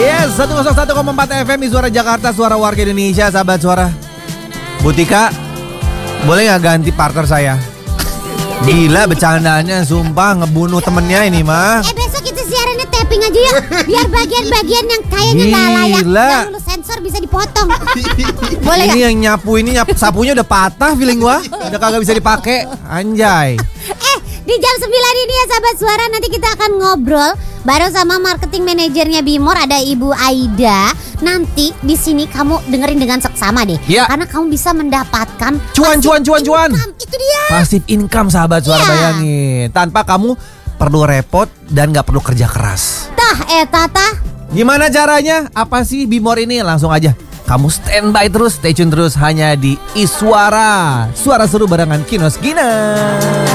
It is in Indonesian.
Yes, 101,4 FM di Suara Jakarta, suara warga Indonesia, sahabat suara. Bu Tika, boleh gak ganti partner saya? Gila bercandaannya, sumpah ngebunuh temennya ini mah. Besok kita siarannya tapping aja ya. Biar bagian-bagian yang kayaknya gak layak yang lu sensor bisa dipotong. Boleh ini gak? yang nyapu ini sapunya udah patah feeling gua. Udah kagak bisa dipakai. Anjay. Di jam 9 ini ya sahabat suara, nanti kita akan ngobrol bareng sama marketing manajernya Bimor, ada Ibu Aida. Nanti di sini kamu dengerin dengan seksama deh. Ya. Karena kamu bisa mendapatkan Cuan. Itu dia. Passive income sahabat suara, bayangin. Tanpa kamu perlu repot dan gak perlu kerja keras. Tata. Gimana caranya? Apa sih Bimor ini? Langsung aja kamu standby terus, stay tune terus hanya di Iswara. Suara seru barengan Kinos Gina.